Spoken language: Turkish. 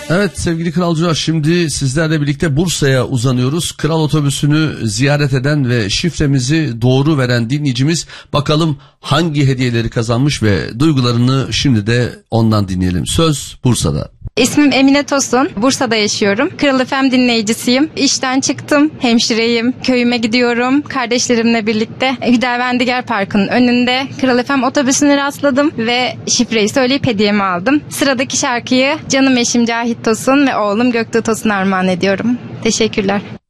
Evet sevgili kralcılar, şimdi sizlerle birlikte Bursa'ya uzanıyoruz. Kral otobüsünü ziyaret eden ve şifremizi doğru veren dinleyicimiz bakalım hangi hediyeleri kazanmış ve duygularını şimdi de ondan dinleyelim. Söz Bursa'da. İsmim Emine Tosun. Bursa'da yaşıyorum. Kral FM dinleyicisiyim. İşten çıktım. Hemşireyim. Köyüme gidiyorum. Kardeşlerimle birlikte Hüdavendigar Parkı'nın önünde Kral FM otobüsüne rastladım ve şifreyi söyleyip hediyemi aldım. Sıradaki şarkıyı canım eşim Cahit Tosun ve oğlum Göktuğ Tosun armağan ediyorum. Teşekkürler.